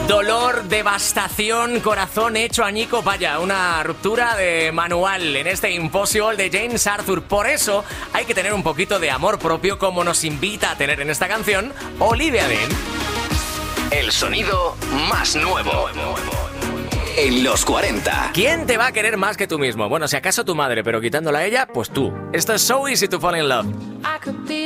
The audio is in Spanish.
Dolor, devastación, corazón hecho añico, vaya, una ruptura de manual en este Impossible de James Arthur. Por eso hay que tener un poquito de amor propio, como nos invita a tener en esta canción Olivia Dean. El sonido más nuevo en los 40. ¿Quién te va a querer más que tú mismo? Bueno, si acaso tu madre, pero quitándola a ella, pues tú. Esto es So Easy to Fall in Love.